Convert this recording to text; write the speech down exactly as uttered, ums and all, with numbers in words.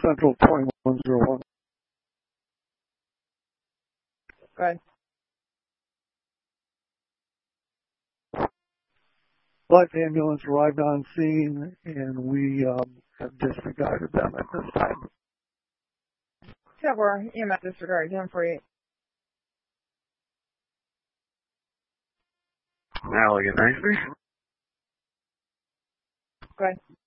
Central twenty-one oh one. Go ahead. Life ambulance arrived on scene, and we um, have disregarded them at this time. Yeah, we're E M S disregard ten forty-eight. Now, again, ninety-three. Go ahead.